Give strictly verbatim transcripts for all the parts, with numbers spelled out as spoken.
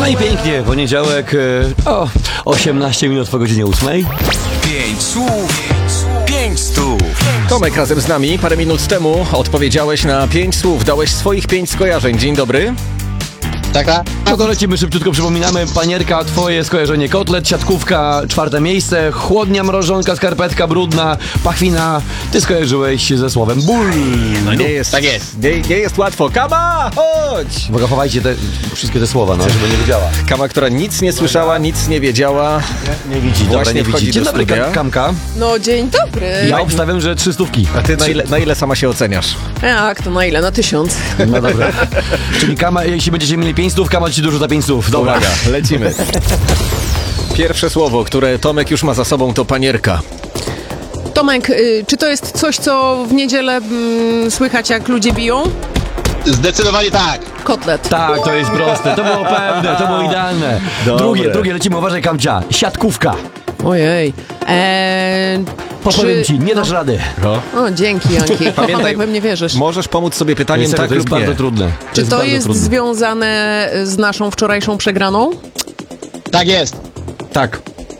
No i pięknie, poniedziałek, o, osiemnaście minut po godzinie ósmej. Pięć słów, pięć stów. Tomek razem z nami. Parę minut temu odpowiedziałeś na pięć słów, dałeś swoich pięć skojarzeń. Dzień dobry. Tak, tak. No to lecimy szybciutko, przypominamy. Panierka, twoje skojarzenie. Kotlet, siatkówka, czwarte miejsce. Chłodnia, mrożonka, skarpetka, brudna, pachwina. Ty skojarzyłeś ze słowem ból. No nie jest, tak jest. Nie, nie jest łatwo. Kama, chodź! Uwaga, chowajcie te, wszystkie te słowa, no, żeby nie wiedziała. Kama, która nic nie słyszała, nic nie wiedziała. Nie widzi, dobra, Właśnie nie widzi. wchodzi Dzień do dobry, studia. Kam- Kamka. No dzień dobry. Ja obstawiam, że trzy stówki. A ty na ile, na ile sama się oceniasz? Jak to na ile? Na tysiąc. No dobra. Czyli Kama, jeśli będziecie mieli pięć stów, Kama ci dużo za pięć stów. Dobra. Uwaga, lecimy. Pierwsze słowo, które Tomek już ma za sobą, to panierka. Tomek, y, czy to jest coś, co w niedzielę mm, słychać, jak ludzie biją? Zdecydowanie tak. Kotlet. Tak, to jest proste. To było pewne, to było idealne. Dobre. Drugie, drugie, lecimy. Uważaj, Kamcia. Siatkówka. Ojej. Eee, Podpowiem czy... ci, nie dasz rady. No. O, dzięki, Janki. Kocham, Pamiętaj, jak we mnie wierzysz. Możesz pomóc sobie pytaniem Niestety, tak to jest lub nie. bardzo trudne. Czy to bardzo jest trudne. związane z naszą wczorajszą przegraną? Tak jest. Tak.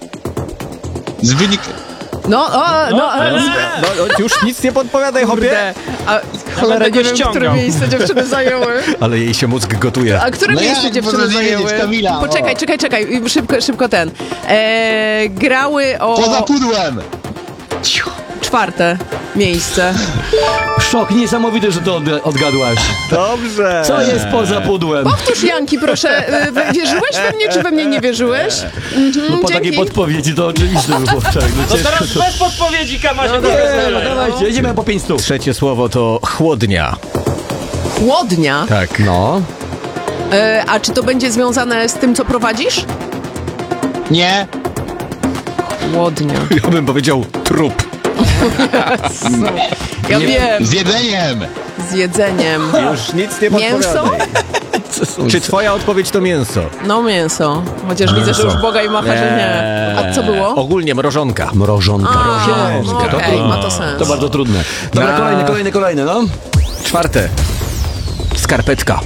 Z wynik... No, o, no, e, No, no, już nic nie podpowiadaj, chłopie. kurde. A cholera, nie wiem, które miejsce dziewczyny zajęły. Ale jej się mózg gotuje. A które No miejsce jak dziewczyny można nie zajęły? wiedzieć, Kamila, Poczekaj, o. czekaj, czekaj, szybko, szybko ten. Eee, grały o Poza pudłem. czwarte miejsce. Szok niesamowity, że to od, odgadłaś. Dobrze. Co jest poza pudłem? Powtórz, Janki, proszę. E, wy- Wierzyłeś we mnie, czy we mnie nie wierzyłeś? Mhm, No po takiej dzięki. podpowiedzi to oczywiście by było wczoraj. No, No ciężko teraz to... bez podpowiedzi, Kama się Nie, no nie dawajcie, jedziemy po pięć stów. Trzecie słowo to chłodnia. Chłodnia. Tak. No. E, a czy to będzie związane z tym, co prowadzisz? Nie. Chłodnia. Ja bym powiedział trup. Ja wiem. Z jedzeniem. Z jedzeniem. Już nic nie Mięso? podpowiadaj. Czy twoja odpowiedź to mięso? No mięso. Chociaż widzę, że już Boga i macha, że nie. A co było? Ogólnie mrożonka. Mrożonka. A, Mrożonka. okej, trudne. ma to sens. To bardzo trudne. Dobra, Na- kolejne, kolejne, kolejne, no. Czwarte. Skarpetka.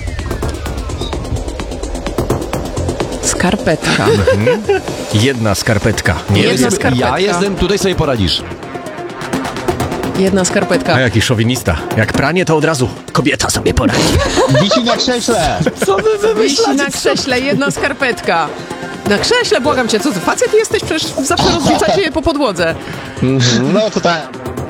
Skarpetka. Jedna skarpetka. Nie Jedna jest... skarpetka. Ja jestem, tutaj sobie poradzisz. Jedna skarpetka. A jaki szowinista. Jak pranie, to od razu kobieta sobie poradzi. Wisi na krześle. Co wy Wisi na krześle, jedna skarpetka. Na krześle, błagam cię, co ty, facet jesteś? Przecież zawsze rozrzucacie je po podłodze. No to tak.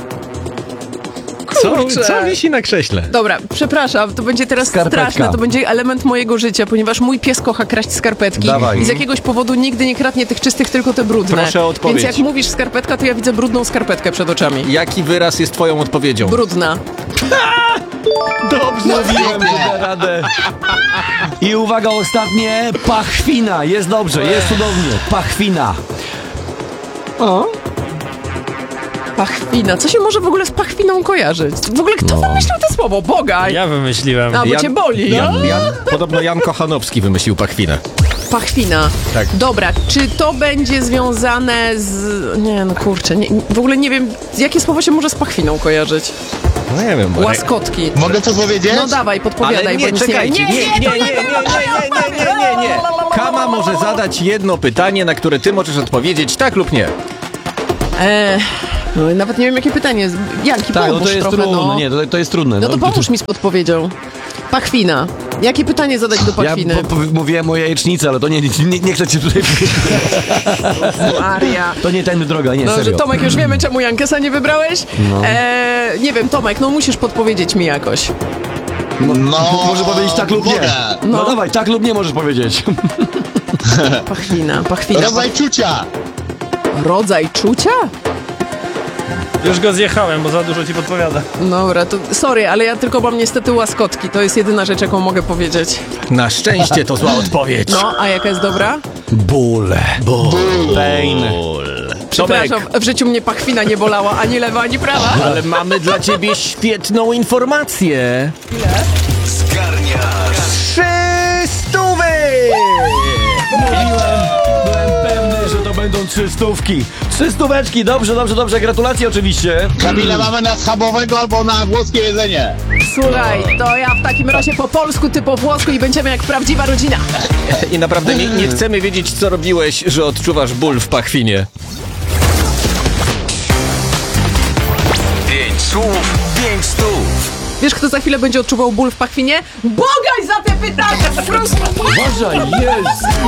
Co, Kurczę. co wisi na krześle? Dobra, przepraszam, to będzie teraz Skarpetka. straszne, to będzie element mojego życia, ponieważ mój pies kocha kraść skarpetki Dawaj. i z jakiegoś powodu nigdy nie kradnie tych czystych, tylko te brudne. Proszę o odpowiedź. Więc jak mówisz skarpetka, to ja widzę brudną skarpetkę przed oczami. Jaki wyraz jest twoją odpowiedzią? Brudna. Dobrze, mówiłem, że da radę. I uwaga, ostatnie, pachwina. Jest dobrze, jest cudownie. Pachwina. O. Pachwina. Co się może w ogóle z pachwiną kojarzyć? W ogóle kto wymyślił to słowo? Bogaj! Ja wymyśliłem. A, bo Jan- cię boli. Jan, Jan, podobno Jan Kochanowski wymyślił pachwinę. Pachwina. Tak. Dobra, czy to będzie związane z... Nie, no kurczę, nie, w ogóle nie wiem, jakie słowo się może z pachwiną kojarzyć. No nie wiem, bo... Łaskotki. Mogę coś powiedzieć? No dawaj, podpowiadaj, Ale bo nie, nic czekajcie, nie... nie, nie, nie, nie, nie, nie, nie, nie, nie, nie, nie. Kama może zadać jedno pytanie, na które ty możesz odpowiedzieć tak lub nie. Eee, no, nawet nie wiem, jakie pytanie. Janki, Tak, no pomóż to jest trochę, trudne. no. Nie, to, to jest trudne. No to pomóż mi z podpowiedzią. Pachwina. Jakie pytanie zadać do Ja pachwiny? po, po, mówiłem o jajecznicy, ale to nie, nie, nie chcę cię tutaj... Maria. To nie tędy droga, nie, No, że serio. Tomek, już wiemy, czemu Jankesa nie wybrałeś? No. Eee, nie wiem, Tomek, no musisz podpowiedzieć mi jakoś. No. Może powiedzieć tak lub nie. Mogę. No. No. dawaj, tak lub nie możesz powiedzieć. Pachwina, pachwina. Rodzaj czucia. Rodzaj czucia? Już go zjechałem, bo za dużo ci podpowiada. Dobra, to sorry, ale ja tylko mam niestety łaskotki. To jest jedyna rzecz, jaką mogę powiedzieć. Na szczęście to zła odpowiedź. No, a jaka jest dobra? Ból. Ból. Pain. Przepraszam, w życiu mnie pachwina nie bolała, ani lewa, ani prawa. Ale mamy dla ciebie świetną informację. Zgarniasz Trzy stówy! Mówiłem, byłem pewny, że to będą trzy stówki. Trzy stóweczki, dobrze, dobrze, dobrze, gratulacje oczywiście. Kamila, mamy na schabowego albo na włoskie jedzenie. Słuchaj, to ja w takim razie po polsku, ty po włosku i będziemy jak prawdziwa rodzina. I naprawdę nie, nie chcemy wiedzieć, co robiłeś, że odczuwasz ból w pachwinie. Pięć słów, pięć stów. Wiesz, kto za chwilę będzie odczuwał ból w pachwinie? Bogaj za te pytania, po prostu! Uważaj, jest!